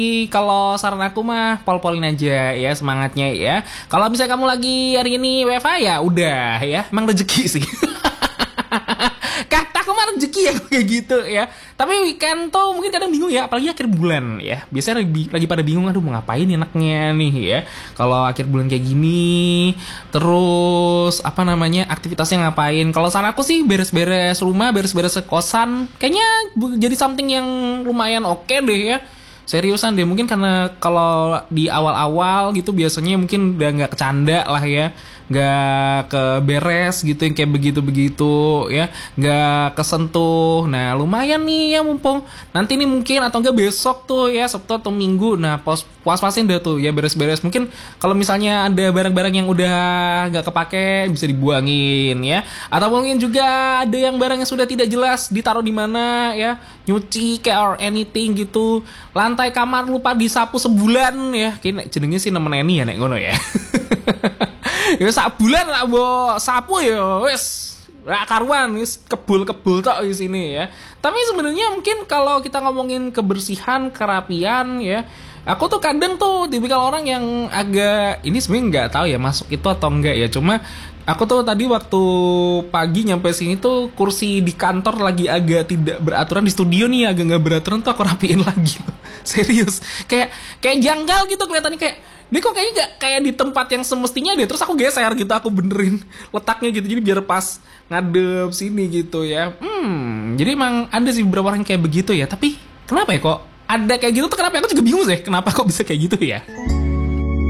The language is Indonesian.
Kalau saran aku mah pol-polin aja ya semangatnya ya. Kalau misalnya kamu lagi hari ini WFA ya udah ya, emang rezeki sih. Kataku mah rezeki ya kayak gitu ya. Tapi weekend tuh mungkin kadang bingung ya, apalagi akhir bulan ya. Biasanya lagi pada bingung, aduh mau ngapain enaknya nih ya. Kalau akhir bulan kayak gini, terus apa namanya aktivitasnya ngapain? Kalau saran aku sih beres-beres rumah, beres-beres kosan, kayaknya jadi something yang lumayan oke deh ya. Seriusan deh, mungkin karena kalau di awal-awal gitu biasanya mungkin udah nggak kecanda lah ya, nggak keberes gitu yang kayak begitu-begitu ya, nggak kesentuh. Nah lumayan nih ya, mumpung nanti nih mungkin atau enggak besok tuh ya, Sabtu atau Minggu, nah puas-puasin deh tuh ya, beres-beres. Mungkin kalau misalnya ada barang-barang yang udah nggak kepake bisa dibuangin ya, atau mungkin juga ada yang barang yang sudah tidak jelas ditaruh di mana ya, nyuci kayak or anything gitu. Lantai kamar lupa disapu sebulan ya, kayak jenengnya sih nemeneni ya nek ngono ya. Ya sak bulan lah bo sapu ya wes gak karuan, wis kebul-kebul tok di sini ya. Tapi sebenarnya mungkin kalau kita ngomongin kebersihan, kerapian ya, aku tuh kadang tuh tipikal orang yang agak ini sebenarnya nggak tahu ya masuk itu atau enggak ya. Cuma aku tuh tadi waktu pagi nyampe sini tuh kursi di kantor lagi agak tidak beraturan, di studio nih agak nggak beraturan tuh aku rapiin lagi. Serius, kayak janggal gitu kelihatannya, kayak dia kok kayaknya gak kayak di tempat yang semestinya deh. Terus aku geser gitu, aku benerin letaknya gitu, jadi biar pas ngadep sini gitu ya. Jadi emang ada sih beberapa orang yang kayak begitu ya. Tapi kenapa ya kok ada kayak gitu tuh, kenapa? Aku juga bingung sih kenapa kok bisa kayak gitu ya.